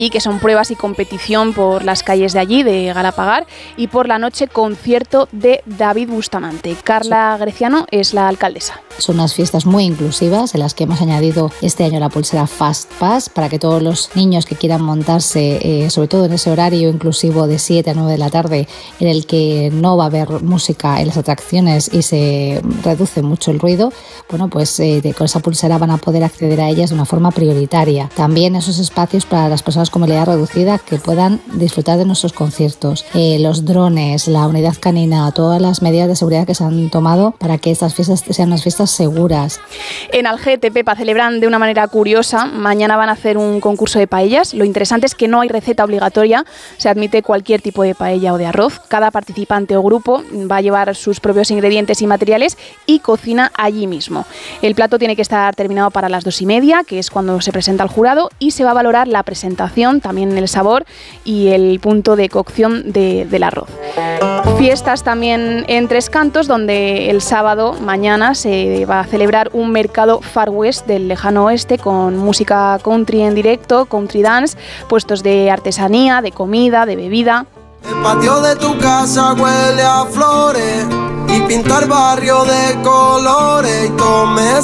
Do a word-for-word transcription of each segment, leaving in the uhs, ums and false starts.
y que son pruebas y competición por las calles de allí, de Galapagar, y por la noche concierto de David Bustamante. Carla Greciano es la alcaldesa. Son unas fiestas muy inclusivas en las que hemos añadido este año la pulsera Fast Pass para que todos los niños que quieran montarse, eh, sobre todo en ese horario inclusivo de siete a nueve de la tarde, en el que no va a haber música en las atracciones y se reduce mucho el ruido, bueno, pues eh, de, con esa pulsera van a poder acceder a ellas de una forma prioritaria. También esos espacios para las personas con movilidad reducida que puedan disfrutar de nuestros conciertos, eh, los drones, la unidad canina, todas las medidas de seguridad que se han tomado para que estas fiestas sean unas fiestas seguras. En Algete, Pepa, celebran de una manera curiosa. Mañana van a hacer un concurso de paellas. Lo interesante es que no hay receta obligatoria, se admite cualquier tipo de paella o de arroz. Cada participante o grupo va a llevar sus propios ingredientes y materiales y cocina allí mismo. El plato tiene que estar terminado para las dos y media, que es cuando se presenta al jurado, y se va a valorar la presentación, también el sabor y el punto de cocción de, del arroz. Fiestas también en Tres Cantos, donde el sábado, mañana, se va a celebrar un mercado Far West del lejano oeste con música country en directo, country dance, puestos de artesanía, de comida, de bebida. El patio de tu casa huele a flores y pinta el barrio de colores y todo me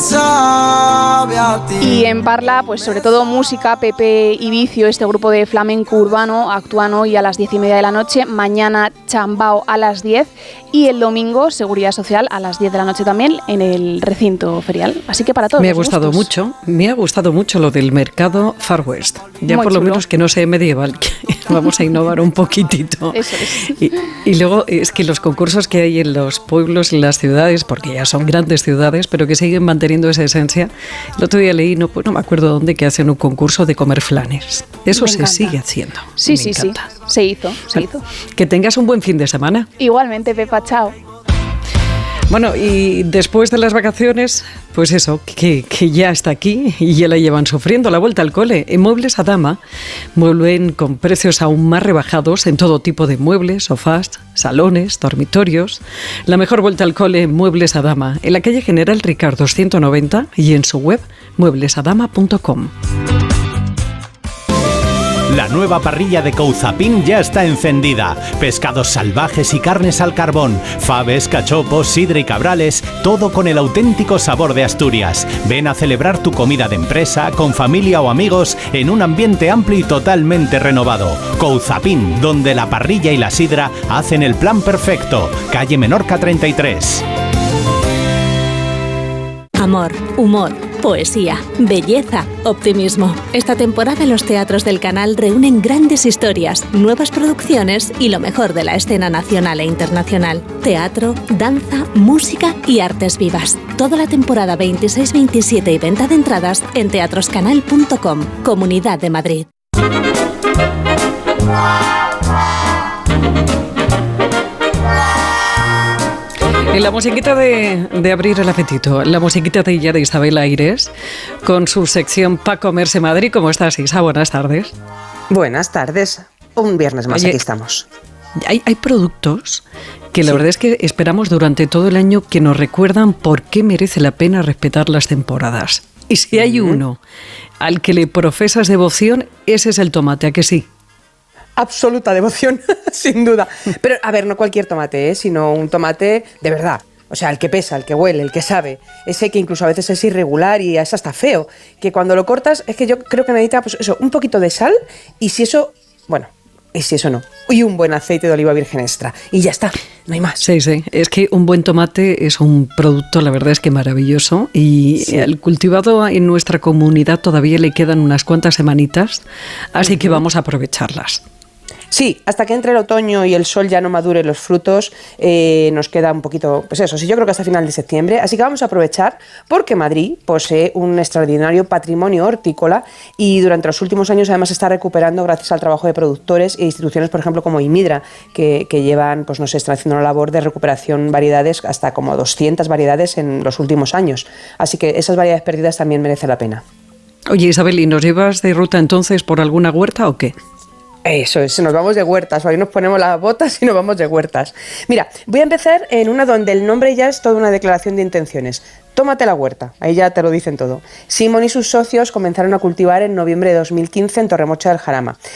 sabe a ti. Y en Parla, pues sobre todo música, Pepe y Vicio, este grupo de flamenco urbano, actúan hoy a las diez y media de la noche, mañana Chambao a las diez y el domingo Seguridad Social a las diez de la noche también en el recinto ferial. Así que para todos Me ha los gustado gustos. mucho, me ha gustado mucho lo del mercado Far West. Ya Muy por chulo. lo menos que no sea medieval, que vamos a innovar un poquitro. Eso es. Y, y luego es que los concursos que hay en los pueblos, en las ciudades, porque ya son grandes ciudades, pero que siguen manteniendo esa esencia. El otro día leí, no, pues no me acuerdo dónde, que hacen un concurso de comer flanes. Eso Me se encanta. sigue haciendo. Sí, Me sí, encanta. sí. Se hizo, se hizo. Que tengas un buen fin de semana. Igualmente, Pepa, chao. Bueno, y después de las vacaciones, pues eso, que, que ya está aquí y ya la llevan sufriendo, la vuelta al cole. En Muebles Adama vuelven con precios aún más rebajados en todo tipo de muebles, sofás, salones, dormitorios. La mejor vuelta al cole en Muebles Adama, en la calle General Ricardo ciento noventa y en su web muebles adama punto com. La nueva parrilla de Couzapin ya está encendida. Pescados salvajes y carnes al carbón, faves, cachopos, sidra y cabrales, todo con el auténtico sabor de Asturias. Ven a celebrar tu comida de empresa, con familia o amigos, en un ambiente amplio y totalmente renovado. Couzapin, donde la parrilla y la sidra hacen el plan perfecto. Calle Menorca treinta y tres. Amor, humor, poesía, belleza, optimismo. Esta temporada los teatros del canal reúnen grandes historias, nuevas producciones y lo mejor de la escena nacional e internacional. Teatro, danza, música y artes vivas. Toda la temporada veintiséis veintisiete y venta de entradas en teatroscanal punto com, Comunidad de Madrid. En la musiquita de, de abrir el apetito, la musiquita de ella de Isabel Aires, con su sección Pa' Comerse Madrid. ¿Cómo estás, Isa? Buenas tardes. Buenas tardes. Un viernes más, Oye, aquí estamos. Hay, hay productos que la Sí. verdad es que esperamos durante todo el año que nos recuerdan por qué merece la pena respetar las temporadas. Y si hay Mm. uno al que le profesas devoción, ese es el tomate, ¿a que sí? Absoluta devoción, sin duda. Pero, a ver, no cualquier tomate, ¿eh? Sino un tomate de verdad. O sea, el que pesa, el que huele, el que sabe. Ese que incluso a veces es irregular y es hasta feo. Que cuando lo cortas, es que yo creo que necesita, pues eso, un poquito de sal. Y si eso, bueno, y si eso no. Y un buen aceite de oliva virgen extra. Y ya está, no hay más. Sí, sí. Es que un buen tomate es un producto, la verdad es que maravilloso. Y Sí. el cultivado en nuestra comunidad todavía le quedan unas cuantas semanitas. Así uh-huh. que vamos a aprovecharlas. Sí, hasta que entre el otoño y el sol ya no madure los frutos, eh, nos queda un poquito, pues eso, sí, yo creo que hasta final de septiembre. Así que vamos a aprovechar porque Madrid posee un extraordinario patrimonio hortícola y durante los últimos años además está recuperando gracias al trabajo de productores e instituciones, por ejemplo, como Imidra, que, que llevan, pues no sé, están haciendo una labor de recuperación variedades, hasta como doscientas variedades en los últimos años. Así que esas variedades perdidas también merecen la pena. Oye, Isabel, ¿y nos llevas de ruta entonces por alguna huerta o qué? Eso es, nos vamos de huertas, hoy nos ponemos las botas y nos vamos de huertas. Mira, voy a empezar en una donde el nombre ya es toda una declaración de intenciones. Tómate la huerta, ahí ya te lo dicen todo. Simón y sus socios comenzaron a cultivar en noviembre de dos mil quince en Torremocha del Jarama.